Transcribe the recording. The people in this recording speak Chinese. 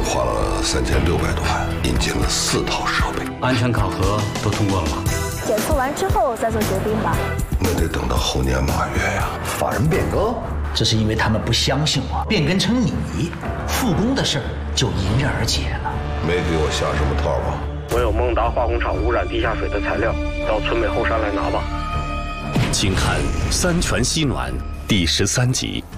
花了3600多万，引进了4套设备。 安全考核都通过了吗？ 检测完之后再做决定吧。 那得等到后年马月呀。 法人变更，这是因为他们不相信我。变更成你，复工的事儿就迎刃而解了。 没给我下什么套吧？ 我有孟达化工厂污染地下水的材料，到村北后山来拿吧。 请看《三全西暖》第13集。